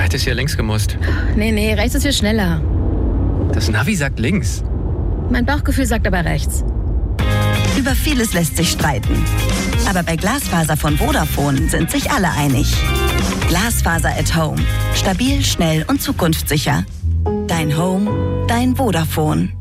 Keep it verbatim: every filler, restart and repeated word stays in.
hättest ja links gemusst. Nee, nee, rechts ist hier schneller. Das Navi sagt links. Mein Bauchgefühl sagt aber rechts. Über vieles lässt sich streiten. Aber bei Glasfaser von Vodafone sind sich alle einig. Glasfaser at Home. Stabil, schnell und zukunftssicher. Dein Home, dein Vodafone.